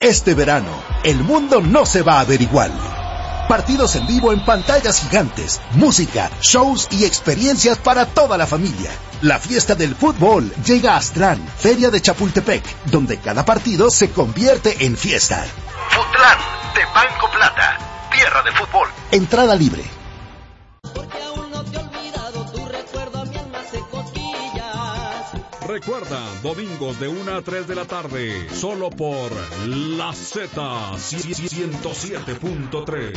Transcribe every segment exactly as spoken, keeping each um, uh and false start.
Este verano, el mundo no se va a ver igual. Partidos en vivo en pantallas gigantes, música, shows y experiencias para toda la familia. La fiesta del fútbol llega a Aztlán, Feria de Chapultepec, donde cada partido se convierte en fiesta. Futlán, de Banco Plata, tierra de fútbol. Entrada libre. Recuerda, domingos de una a tres de la tarde, solo por La Z ciento siete punto tres.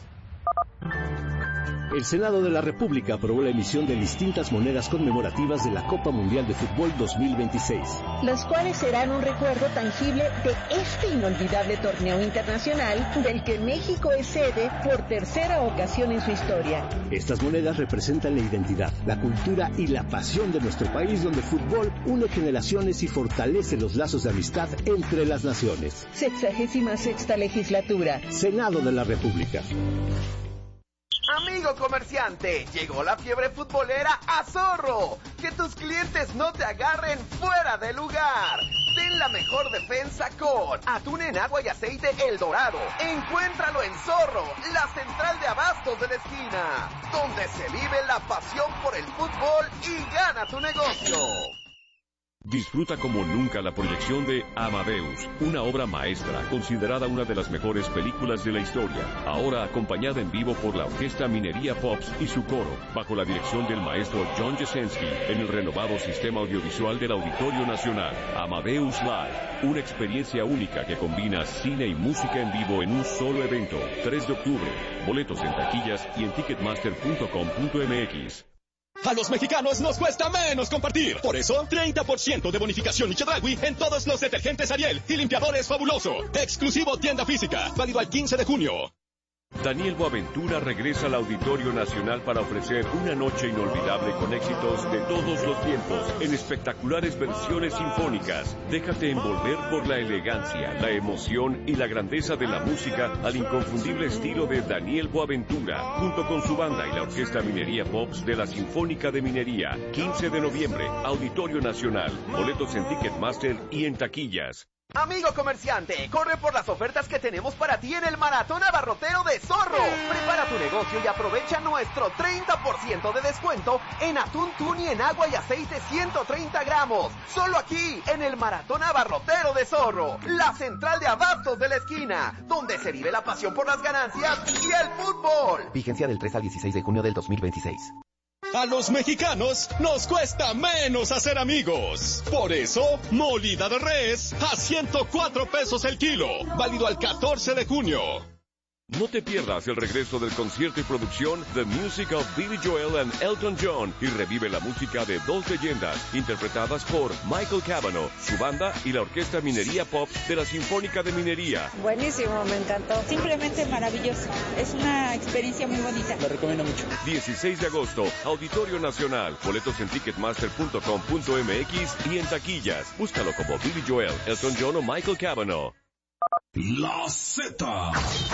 El Senado de la República aprobó la emisión de distintas monedas conmemorativas de la Copa Mundial de Fútbol dos mil veintiséis. Las cuales serán un recuerdo tangible de este inolvidable torneo internacional del que México es sede por tercera ocasión en su historia. Estas monedas representan la identidad, la cultura y la pasión de nuestro país, donde el fútbol une generaciones y fortalece los lazos de amistad entre las naciones. Sexagésima sexta legislatura. Senado de la República. Amigo comerciante, llegó la fiebre futbolera a Zorro. Que tus clientes no te agarren fuera de lugar. Ten la mejor defensa con atún en agua y aceite El Dorado. Encuéntralo en Zorro, la central de abastos de la esquina, donde se vive la pasión por el fútbol y gana tu negocio. Disfruta como nunca la proyección de Amadeus, una obra maestra considerada una de las mejores películas de la historia, ahora acompañada en vivo por la Orquesta Minería Pops y su coro, bajo la dirección del maestro John Jasenski, en el renovado sistema audiovisual del Auditorio Nacional. Amadeus Live, una experiencia única que combina cine y música en vivo en un solo evento. tres de octubre, boletos en taquillas y en ticketmaster punto com punto m x. A los mexicanos nos cuesta menos compartir. Por eso, treinta por ciento de bonificación y Chedraui en todos los detergentes Ariel y limpiadores Fabuloso. Exclusivo tienda física. Válido al quince de junio. Daniel Boaventura regresa al Auditorio Nacional para ofrecer una noche inolvidable con éxitos de todos los tiempos en espectaculares versiones sinfónicas. Déjate envolver por la elegancia, la emoción y la grandeza de la música al inconfundible estilo de Daniel Boaventura, junto con su banda y la Orquesta Minería Pops de la Sinfónica de Minería. quince de noviembre, Auditorio Nacional. Boletos en Ticketmaster y en taquillas. Amigo comerciante, corre por las ofertas que tenemos para ti en el Maratón Abarrotero de Zorro. Prepara tu negocio y aprovecha nuestro treinta por ciento de descuento en atún tuni en agua y aceite ciento treinta gramos. Solo aquí, en el Maratón Abarrotero de Zorro, la central de abastos de la esquina, donde se vive la pasión por las ganancias y el fútbol. Vigencia del tres al dieciséis de junio del dos mil veintiséis. A los mexicanos nos cuesta menos hacer amigos. Por eso, molida de res a ciento cuatro pesos el kilo. Válido al catorce de junio. No te pierdas el regreso del concierto y producción The Music of Billy Joel and Elton John y revive la música de dos leyendas interpretadas por Michael Cavanaugh, su banda y la Orquesta Minería Pop de la Sinfónica de Minería. Buenísimo, me encantó. Simplemente maravilloso. Es una experiencia muy bonita. Lo recomiendo mucho. dieciséis de agosto, Auditorio Nacional. Boletos en ticketmaster punto com punto m x y en taquillas. Búscalo como Billy Joel, Elton John o Michael Cavanaugh. La Z.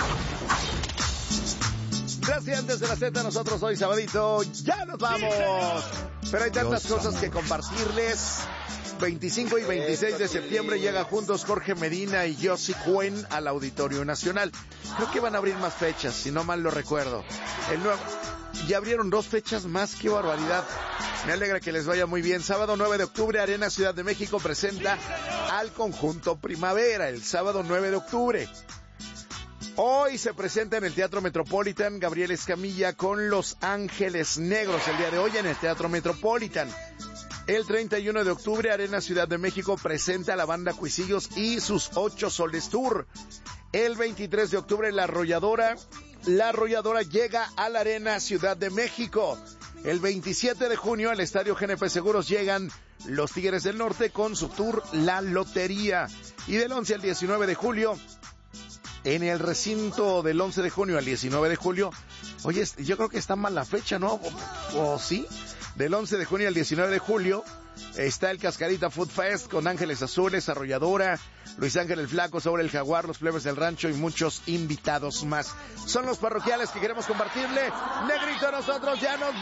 Gracias, desde la Z, nosotros hoy sabadito, ya nos vamos. Pero hay tantas cosas que compartirles. veinticinco y veintiséis de septiembre llega juntos Jorge Medina y Josie Cuen al Auditorio Nacional. Creo que van a abrir más fechas, si no mal lo recuerdo. El nuevo... Ya abrieron dos fechas más, qué barbaridad. Me alegra que les vaya muy bien. Sábado nueve de octubre, Arena Ciudad de México presenta al Conjunto Primavera, el sábado nueve de octubre. Hoy se presenta en el Teatro Metropolitan Gabriel Escamilla con Los Ángeles Negros, el día de hoy en el Teatro Metropolitan. El treinta y uno de octubre, Arena Ciudad de México presenta a la banda Cuisillos y sus Ocho Soles Tour. El veintitrés de octubre, La Arrolladora, La Arrolladora llega a la Arena Ciudad de México. El veintisiete de junio, al Estadio G N P Seguros llegan los Tigres del Norte con su tour La Lotería. Y del once al diecinueve de julio, en el recinto del once de junio al diecinueve de julio, oye, yo creo que está mal la fecha, ¿no? ¿O, o sí? Del once de junio al diecinueve de julio está el Cascarita Food Fest con Ángeles Azules, Arrolladora, Luis Ángel el Flaco, Sobre el Jaguar, Los Plebes del Rancho y muchos invitados más. Son los parroquiales que queremos compartirle. Negrito, nosotros ya nos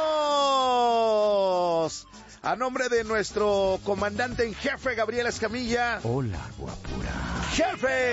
vamos. A nombre de nuestro comandante en jefe, Gabriel Escamilla. Hola, guapura. ¡Jefe!